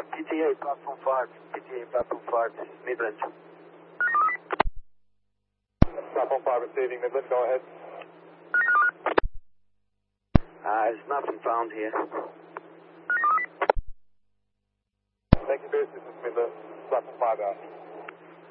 PTA platform 5, PTA platform 5, this is Midland. Platform 5 receiving Midland, go ahead. There's nothing found here. Thank you, Bruce. This is Midland. Platform 5 out.